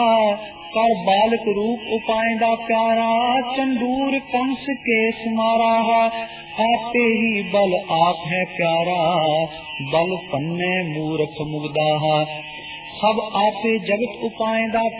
कर बालक रूप उपायदा प्यारा, चंदूर कंस केस मारा। आपे ही बल आप है प्यारा, बल पन्ने मूर्ख मुगदा। सब आपे जगत उपायदा